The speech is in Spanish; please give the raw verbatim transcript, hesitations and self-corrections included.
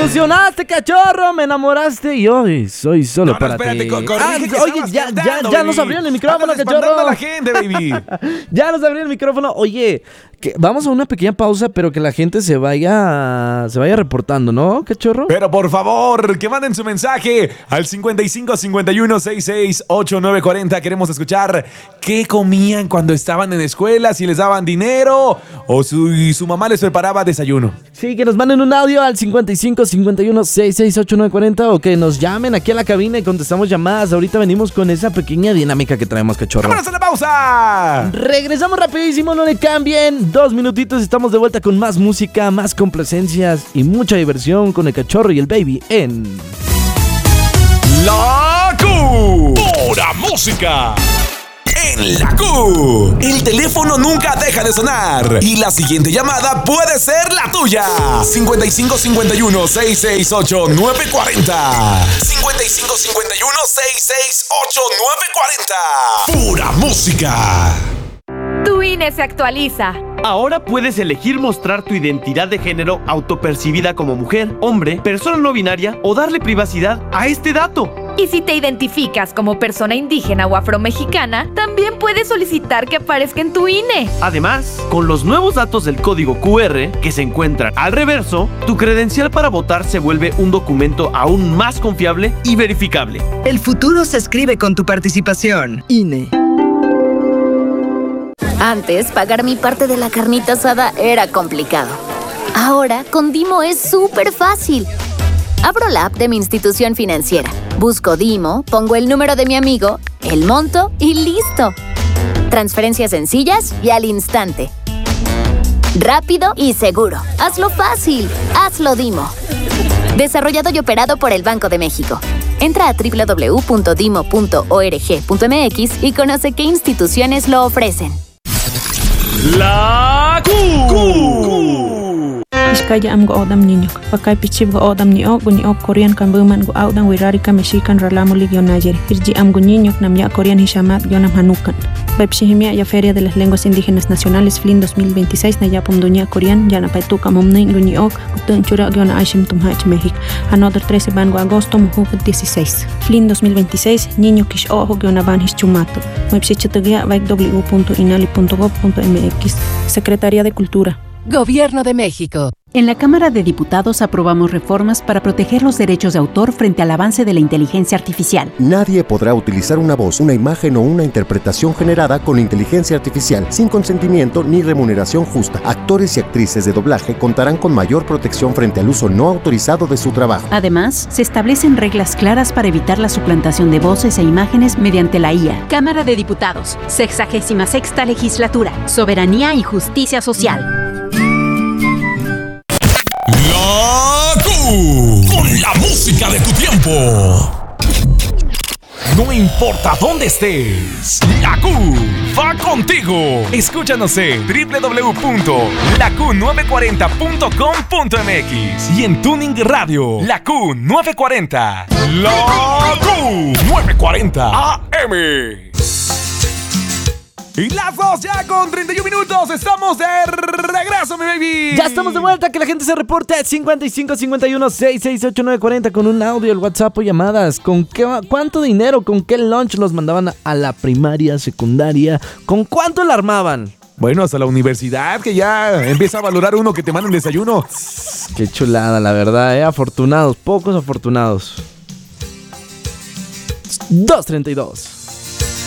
ilusionaste, cachorro, me enamoraste y hoy soy solo no, para no, espérate, ti. co- corrige Ah, que oye, estabas ya, cantando, ya, ya baby. nos abrieron el micrófono, Andas espantando cachorro. a la gente, baby. Ya nos abrieron el micrófono. Oye, que vamos a una pequeña pausa, pero que la gente se vaya, se vaya reportando, ¿no, cachorro? Pero por favor, que manden su mensaje al cincuenta y cinco cincuenta y uno sesenta y seis ochenta y nueve cuarenta. Queremos escuchar qué comían cuando estaban en escuela, si les daban dinero o su, y su mamá les preparaba desayuno. Sí, que nos manden un audio al cincuenta y cinco cincuenta y uno sesenta y seis ochenta y nueve cuarenta o que nos llamen aquí a la cabina y contestamos llamadas. Ahorita venimos con esa pequeña dinámica que traemos, cachorro. ¡Vámonos a la pausa! Regresamos rapidísimo, no le cambien. Dos minutitos, estamos de vuelta con más música, más complacencias y mucha diversión con el cachorro y el baby en... ¡La Q! ¡Pura música! En la Q, el teléfono nunca deja de sonar y la siguiente llamada puede ser la tuya. cincuenta y cinco cincuenta y uno sesenta y seis ochenta y nueve cuarenta. cincuenta y cinco cincuenta y uno sesenta y seis ochenta y nueve cuarenta. ¡Pura música! Tu I N E se actualiza. Ahora puedes elegir mostrar tu identidad de género autopercibida como mujer, hombre, persona no binaria o darle privacidad a este dato. Y si te identificas como persona indígena o afromexicana, también puedes solicitar que aparezca en tu I N E. Además, con los nuevos datos del código Q R que se encuentran al reverso, tu credencial para votar se vuelve un documento aún más confiable y verificable. El futuro se escribe con tu participación. I N E. Antes, pagar mi parte de la carnita asada era complicado. Ahora, con Dimo es súper fácil. Abro la app de mi institución financiera, busco Dimo, pongo el número de mi amigo, el monto y ¡listo! Transferencias sencillas y al instante. Rápido y seguro. Hazlo fácil. Hazlo Dimo. Desarrollado y operado por el Banco de México. Entra a doble u doble u doble u punto dimo punto org punto m x y conoce qué instituciones lo ofrecen. La Q. Iskaya am go odam niño. Pakai pichib go odam ni o guni o Korean kan buman go audan wirari ka mexican ralamu ligio nayer. Irji am go niño nam ya Korean hishamat yo nam hanukan. Pepshihimia ya Feria de las Lenguas Indígenas Nacionales Flin dos mil veintiséis na ya pomdunia Korean ya na paituka momnin guni ok utun chura yo na aishim tumhach México. Another trece bango agosto mujuk dieciséis. Flin dos mil veintiséis niño kish ojo yo na ban hischumato. Mepsichitugia vaik w punto inali punto gov punto m x. Secretaría de Cultura. Gobierno de México. En la Cámara de Diputados aprobamos reformas para proteger los derechos de autor frente al avance de la inteligencia artificial. Nadie podrá utilizar una voz, una imagen o una interpretación generada con inteligencia artificial sin consentimiento ni remuneración justa. Actores y actrices de doblaje contarán con mayor protección frente al uso no autorizado de su trabajo. Además, se establecen reglas claras para evitar la suplantación de voces e imágenes mediante la I A. Cámara de Diputados, sexagésima sexta legislatura, soberanía y justicia social. La Q, con la música de tu tiempo. No importa dónde estés, la Q va contigo. Escúchanos en doble u doble u doble u punto la q nueve cuarenta punto com punto m x y en Tuning Radio, la Q nueve cuarenta. La Q nueve cuarenta A M. Y las dos ya con treinta y un minutos. Estamos de regreso, mi baby. Ya estamos de vuelta. Que la gente se reporte al cincuenta y cinco cincuenta y uno sesenta y seis ochenta y nueve cuarenta con un audio, el WhatsApp o llamadas. ¿Con qué, cuánto dinero, con qué lunch los mandaban a la primaria, secundaria? ¿Con cuánto la armaban? Bueno, hasta la universidad, que ya empieza a valorar uno que te manden desayuno. Qué chulada, la verdad, ¿eh? Afortunados, pocos afortunados. dos treinta y dos.